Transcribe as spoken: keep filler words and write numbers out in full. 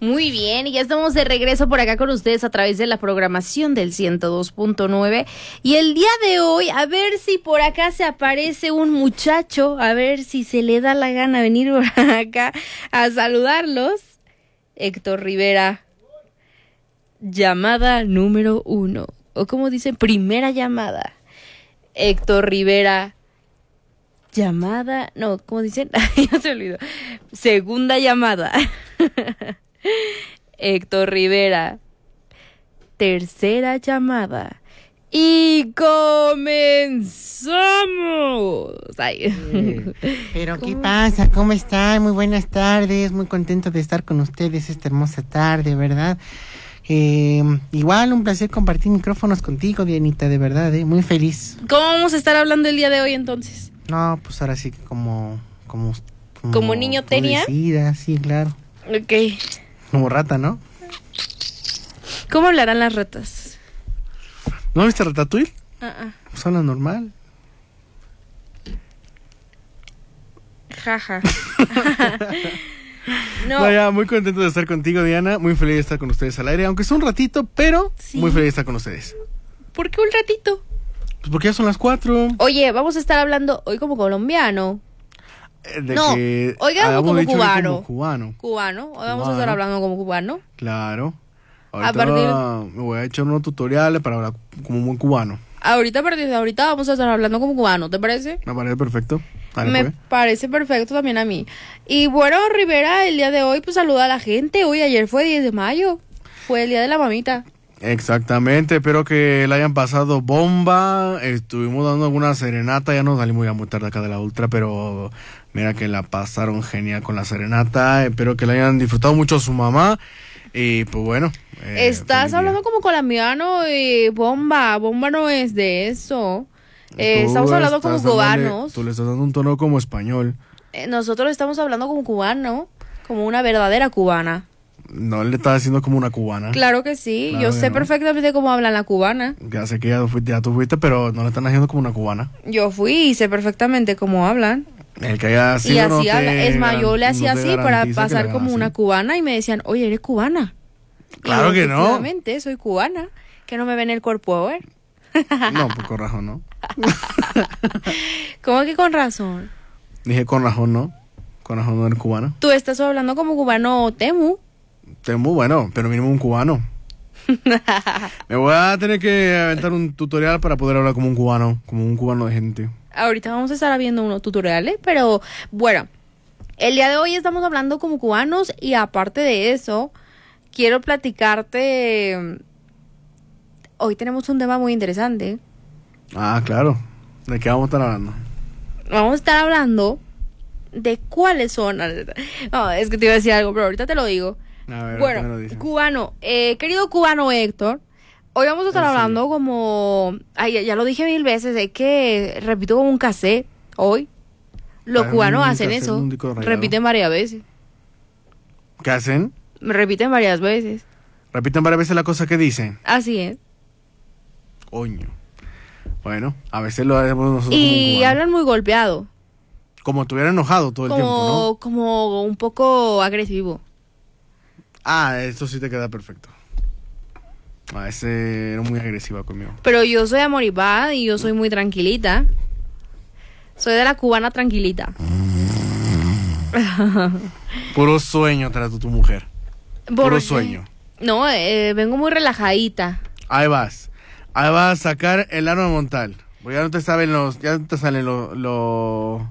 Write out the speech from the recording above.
Muy bien, y ya estamos de regreso por acá con ustedes a través de la programación del ciento dos punto nueve. Y el día de hoy, a ver si por acá se aparece un muchacho, a ver si se le da la gana venir por acá a saludarlos. Héctor Rivera, llamada número uno, o como dicen, primera llamada. Héctor Rivera, llamada, no, ¿cómo dicen? Ya se olvidó. Segunda llamada. Héctor Rivera, tercera llamada. Y comenzamos. Ay. Eh, Pero ¿qué pasa? ¿Cómo están? Muy buenas tardes. Muy contento de estar con ustedes esta hermosa tarde, ¿verdad? Eh, igual un placer compartir micrófonos contigo, Dianita, de verdad, ¿eh? Muy feliz. ¿Cómo vamos a estar hablando el día de hoy entonces? No, pues ahora sí que como... Como, como, ¿Como niño tenía? Decida, sí, claro. Ok. Como rata, ¿no? ¿Cómo hablarán las ratas? ¿No viste Ratatouille? Uh-uh. Pues habla normal. Jaja. No. no, ya, muy contento de estar contigo, Diana. Muy feliz de estar con ustedes al aire, aunque es un ratito, pero sí. Muy feliz de estar con ustedes. ¿Por qué un ratito? Pues porque ya son las cuatro. Oye, vamos a estar hablando hoy como colombiano. De no, que oiga, como cubano. como cubano. Cubano. Hoy cubano. vamos a estar hablando como cubano. Claro. Ahorita a partir... me voy a echar unos tutoriales para hablar como un buen cubano. Ahorita, a partir de ahorita, vamos a estar hablando como cubano, ¿te parece? Me parece perfecto. Dale, me pues. parece perfecto también a mí. Y bueno, Rivera, el día de hoy, pues saluda a la gente. Hoy, ayer fue diez de mayo. Fue el día de la mamita. Exactamente, espero que la hayan pasado bomba. Estuvimos dando alguna serenata, ya nos salimos ya muy tarde acá de la ultra, pero mira que la pasaron genial con la serenata. Espero que la hayan disfrutado mucho su mamá. Y pues bueno. Eh, Estás hablando día. como colombiano y bomba. Bomba no es de eso. Eh, estamos hablando como cubanos. Dándole, tú le estás dando un tono como español. Eh, nosotros estamos hablando como cubano, como una verdadera cubana. No le estás haciendo como una cubana. Claro que sí, claro yo que sé no. perfectamente cómo hablan la cubana. Ya sé que ya, fuiste, ya tú fuiste, pero no le están haciendo como una cubana. Yo fui y sé perfectamente cómo hablan. El que haya sido y así no habla. Es más, yo le hacía no así para pasar como así. Una cubana y me decían, oye, ¿eres cubana? Claro yo, que no. Efectivamente, soy cubana. Que no me ven el cuerpo a ver. No, pues con razón, ¿no? ¿Cómo que con razón? Dije con razón, ¿no? Con razón no eres cubana. Tú estás hablando como cubano Temu. Temu, bueno, pero mínimo un cubano. Me voy a tener que aventar un tutorial para poder hablar como un cubano, como un cubano de gente. Ahorita vamos a estar viendo unos tutoriales, pero bueno, el día de hoy estamos hablando como cubanos y aparte de eso, quiero platicarte. Hoy tenemos un tema muy interesante. Ah, claro. ¿De qué vamos a estar hablando? Vamos a estar hablando de cuáles son. No, es que te iba a decir algo, pero ahorita te lo digo. A ver, bueno, cubano, eh, querido cubano Héctor, hoy vamos a estar sí. hablando como, ay, ya lo dije mil veces, es que repito como un cassette hoy. Los cubanos hacen eso, repiten varias veces. ¿Qué hacen? Repiten varias veces. ¿Repiten varias veces la cosa que dicen? Así es. Coño. Bueno, a veces lo hacemos nosotros. Y como hablan muy golpeado. Como estuviera enojado todo el como, tiempo, ¿no? Como un poco agresivo. Ah, eso sí te queda perfecto. Ah, ese era muy agresiva conmigo. Pero yo soy amor y paz y yo soy muy tranquilita. Soy de la cubana tranquilita. Puro sueño trato tu mujer. Puro sueño. No, eh, vengo muy relajadita. Ahí vas. Ahí vas a sacar el arma mortal. Porque ya no te saben los, ya no te salen los, los